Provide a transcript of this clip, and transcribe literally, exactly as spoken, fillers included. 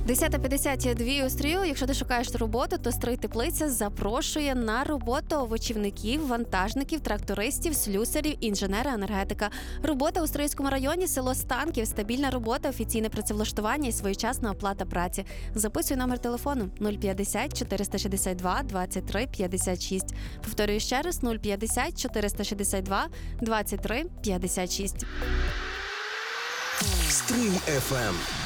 десята п'ятдесят дві у Стрию. Якщо ти шукаєш роботу, то Стрий Теплиця запрошує на роботу овочівників, вантажників, трактористів, слюсарів, інженера-енергетика. Робота у Стрийському районі, село Станків, стабільна робота, офіційне працевлаштування і своєчасна оплата праці. Записуй номер телефону нуль п'ятдесят чотириста шістдесят два двадцять три п'ятдесят шість. Повторюю ще раз, нуль п'ятдесят чотириста шістдесят два двадцять три п'ятдесят шість. Стрий еф ем.